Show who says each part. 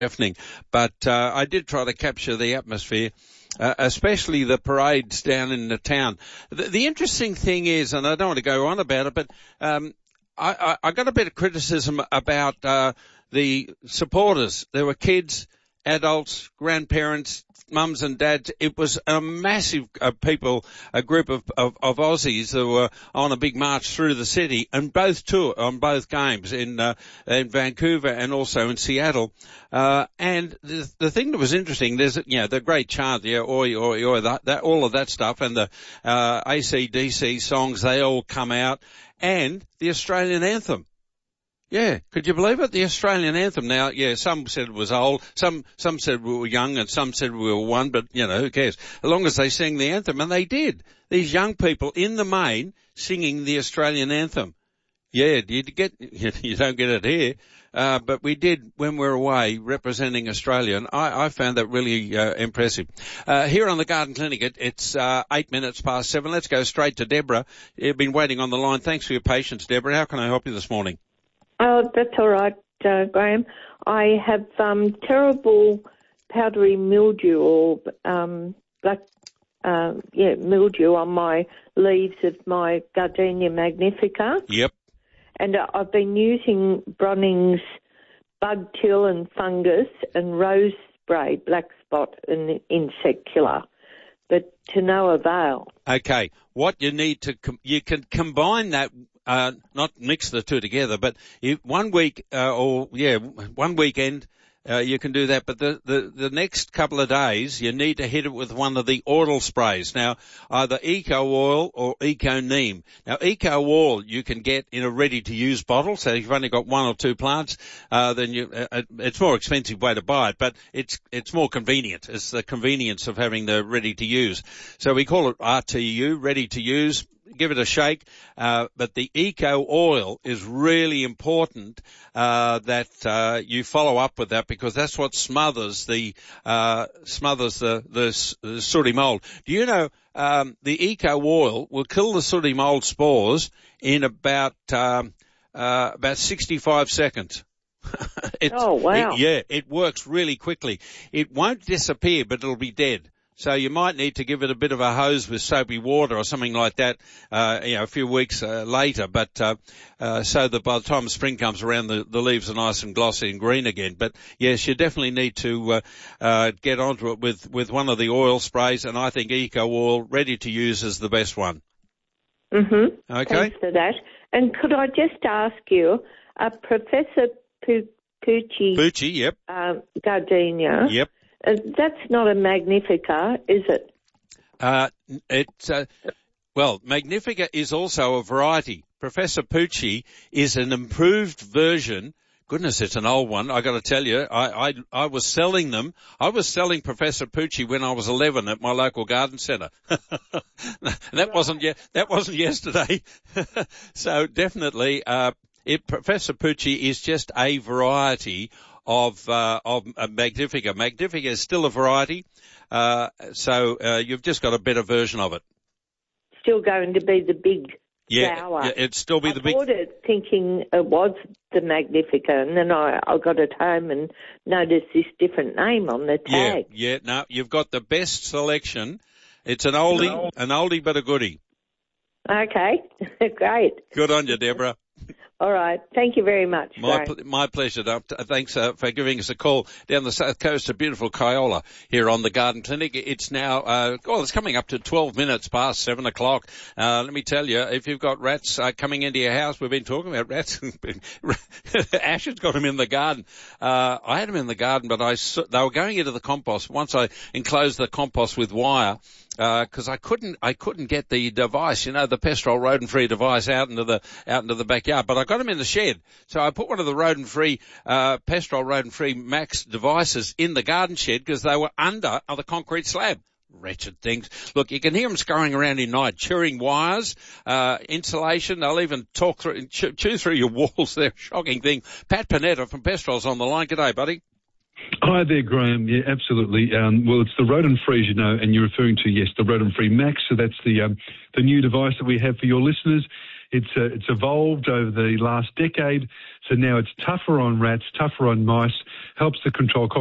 Speaker 1: deafening. But I did try to capture the atmosphere, especially the parades down in the town. The interesting thing is, and I don't want to go on about it, but I got a bit of criticism about the supporters. There were kids, adults, grandparents, mums and dads. It was a massive a group of Aussies that were on a big march through the city, and both games in Vancouver and also in Seattle. And the thing that was interesting, there's the great chant, oi oi oi, that all of that stuff, and the AC/DC songs, they all come out, and the Australian anthem. Yeah, could you believe it? The Australian anthem. Now, some said it was old, some said we were young, and some said we were one, but, who cares? As long as they sang the anthem, and they did. These young people in the main singing the Australian anthem. Yeah, you don't get it here, but we did when we're away representing Australia, and I found that really impressive. Here on the Garden Clinic, it's 8 minutes past 7. Let's go straight to Deborah. You've been waiting on the line. Thanks for your patience, Deborah. How can I help you this morning?
Speaker 2: Oh, that's all right, Graham. I have terrible powdery mildew or black mildew on my leaves of my Gardenia magnifica.
Speaker 1: Yep.
Speaker 2: And I've been using Bronning's bug till and fungus and rose spray, black spot and insect killer, but to no avail.
Speaker 1: Okay, what you need to you can combine that. Not mix the two together, but one weekend, you can do that. But the next couple of days, you need to hit it with one of the oil sprays. Now, either Eco Oil or Eco Neem. Now, Eco Oil you can get in a ready-to-use bottle. So if you've only got one or two plants, then it's more expensive way to buy it, but it's more convenient. It's the convenience of having the ready-to-use. So we call it RTU, ready-to-use. Give it a shake, but the Eco Oil is really important that you follow up with that, because that's what smothers the sooty mold. Do you know the Eco Oil will kill the sooty mold spores in about 65 seconds.
Speaker 2: Oh wow!
Speaker 1: It works really quickly. It won't disappear, but it'll be dead. So you might need to give it a bit of a hose with soapy water or something like that, a few weeks later. But so that by the time spring comes around, the leaves are nice and glossy and green again. But yes, you definitely need to get onto it with one of the oil sprays, and I think Eco Oil ready to use is the best one.
Speaker 2: Mhm.
Speaker 1: Okay.
Speaker 2: Thanks for that. And could I just ask you, Professor Pucci?
Speaker 1: Yep.
Speaker 2: Gardenia.
Speaker 1: Yep.
Speaker 2: That's not a Magnifica, is it?
Speaker 1: Magnifica is also a variety. Professor Pucci is an improved version. Goodness, it's an old one. I got to tell you, I was selling them. I was selling Professor Pucci when I was 11 at my local garden centre. That wasn't yesterday. So definitely, Professor Pucci is just a variety of Magnifica. Magnifica is still a variety, so you've just got a better version of it.
Speaker 2: Still going to be the big flower.
Speaker 1: Yeah, it'd still be the big.
Speaker 2: I bought it thinking it was the Magnifica, and then I got it home and noticed this different name on the tag.
Speaker 1: Yeah. No, you've got the best selection. It's an oldie but a goodie.
Speaker 2: Okay, great.
Speaker 1: Good on you, Deborah.
Speaker 2: All right. Thank you very much.
Speaker 1: My pleasure. Thanks for giving us a call down the south coast of beautiful Kyola here on the Garden Clinic. It's now, it's coming up to 12 minutes past 7 o'clock. Let me tell you, if you've got rats coming into your house, we've been talking about rats. Ash has got them in the garden. I had them in the garden, but they were going into the compost. Once I enclosed the compost with wire, because I couldn't get the device, the Pestrol rodent-free device out into the backyard, but I got them in the shed. So I put one of the Pestrol rodent-free Max devices in the garden shed because they were under the concrete slab. Wretched things. Look, you can hear them scurrying around in night, chewing wires, insulation. They'll even chew through your walls. They're a shocking thing. Pat Panetta from Pestrol's on the line. G'day, buddy.
Speaker 3: Hi there, Graham. Yeah, absolutely. Well, it's the rodent-free, and you're referring to, yes, the rodent-free Max. So that's the new device that we have for your listeners. It's evolved over the last decade, so now it's tougher on rats, tougher on mice, helps to control